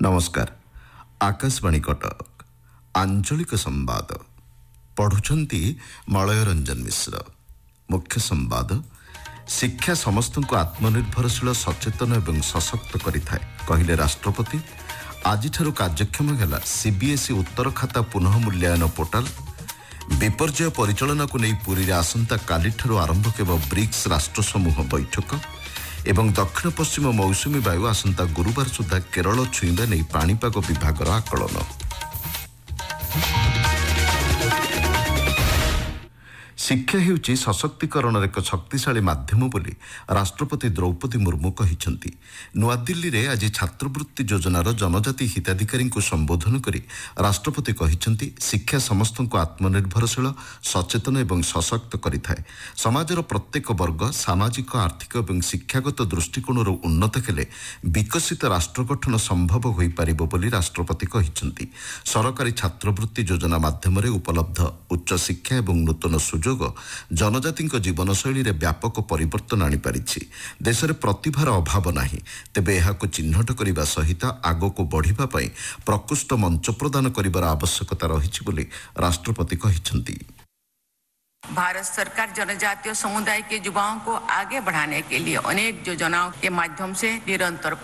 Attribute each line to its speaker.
Speaker 1: नमस्कार। आकाशवाणी कटक आंचलिक संवाद पढ़ुछंती मलय रंजन मिश्र। मुख्य संवाद शिक्षा समस्त को आत्मनिर्भरशील सचेतन एवं सशक्त करिथाए कहिले राष्ट्रपति। आज कार्यक्षम है सीबीएसई उत्तर खाता पुनः मूल्यांकन पोर्टाल। विपर्यय परिचालना को नहीं पुरी आसंता काली आरंभ केव ब्रिक्स राष्ट्र समूह बैठक एवं दक्षिण पश्चिम मौसुमी वायु आसंता गुरुवार सुधा केरल छुईबा नहीं पाणीपाग विभागर आकलन। शिक्षा हेउची सशक्तिकरण एक शक्तिशाली माध्यम बोली राष्ट्रपति द्रौपदी मुर्मू कहिसंती। नुआदिल्ली रे आज छात्रवृत्ति योजनार जनजाति हिताधिकारी को संबोधन करी राष्ट्रपति कहिसंती शिक्षा समस्त को आत्मनिर्भरशील सचेतन एवं सशक्त करिथाए। समाजर प्रत्येक वर्ग सामाजिक आर्थिक एवं शिक्षागत दृष्टिकोण उन्नत हेले विकसित राष्ट्र गठन संभव होई पारिबो बोली राष्ट्रपति कहिसंती। सरकारी छात्रवृत्ति योजना माध्यम उपलब्ध उच्च शिक्षा एवं नूतन सुजोग जनजाति जीवनशैली रे व्यापक परिवर्तन आनी पारिछि। देश में प्रतिभार अभाव नाही, तेबे एहाको चिन्हट करिबा सहित आगको बढ़िबा पई प्रकृष्ट मंच प्रदान करिबार आवश्यकता रहिछि बोली राष्ट्रपति कहिसंती।
Speaker 2: भारत सरकार जनजातीय समुदाय के युवाओं को आगे बढ़ाने के लिए अनेक योजनाओं के माध्यम से निरंतर